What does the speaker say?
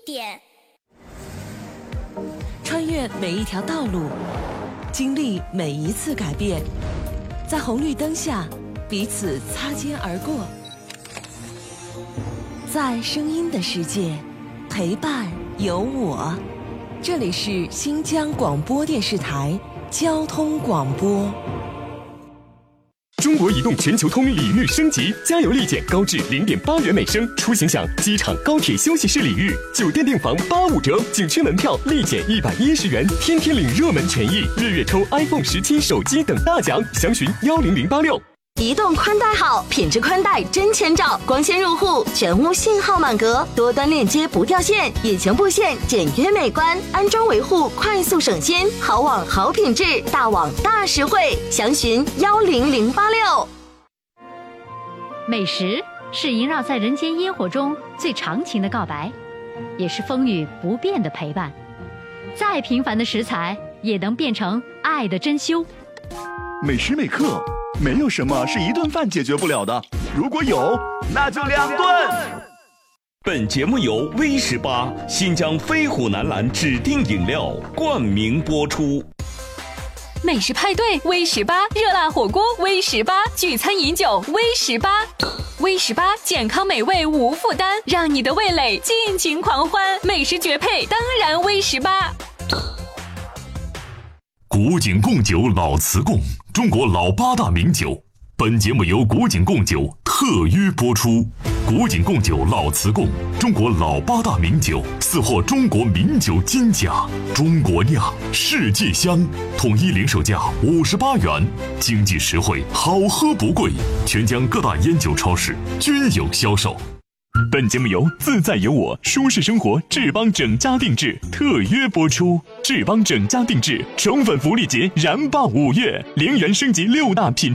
点。 穿越每一条道路，经历每一次改变，在红绿灯下彼此擦肩而过，在声音的世界陪伴有我。这里是新疆广播电视台交通广播。 中国移动全球通礼遇升级，加油立减高至0.8元每升，出行享机场、高铁休息室礼遇，酒店订房85折，景区门票立减110元，天天领热门权益，月月抽 iPhone 17手机等大奖，详询10086。 移动宽带好，品质宽带真千兆，光纤入户，全屋信号满格，多端链接不掉线，引擎布线简约美观，安装维护快速省心，好网好品质，大网大实惠，详询10086。 美食是萦绕在人间烟火中最长情的告白，也是风雨不变的陪伴。再平凡的食材也能变成爱的珍馐。 每时每刻，没有什么是一顿饭解决不了的，如果有，那就2顿。 本节目由威18新疆飞虎南蓝指定饮料冠名播出。 美食派对威18，热辣火锅威18，聚餐饮酒威18。威18健康美味无负担，让你的味蕾尽情狂欢。美食绝配，当然威18。 古井贡酒老瓷贡，中国老8大名酒。本节目由古井贡酒特约播出。古井贡酒老瓷贡，中国老8大名酒，4获中国名酒金奖。中国酿，世界香，统一零售价58元，经济实惠，好喝不贵。全疆各大烟酒超市均有销售。本节目由自在有我舒适生活智邦整家定制特约播出。智邦整家定制宠粉福利节燃爆5月，0元升级6大品